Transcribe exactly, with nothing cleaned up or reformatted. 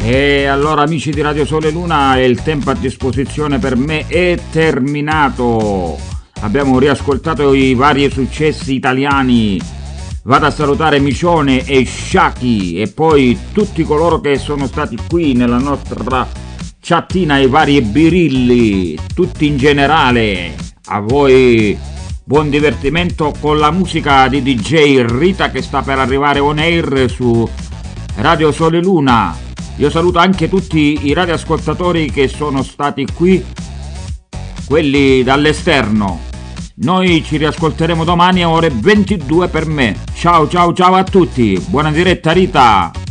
E allora amici di Radio Sole Luna, il tempo a disposizione per me è terminato. Abbiamo riascoltato i vari successi italiani. Vado a salutare Micione e Sciacchi e poi tutti coloro che sono stati qui nella nostra chattina, i vari birilli, tutti in generale. A voi buon divertimento con la musica di D J Rita che sta per arrivare on air su Radio Sole Luna. Io saluto anche tutti i radioascoltatori che sono stati qui, quelli dall'esterno. Noi ci riascolteremo domani a ore ventidue per me. Ciao ciao ciao a tutti, buona diretta Rita.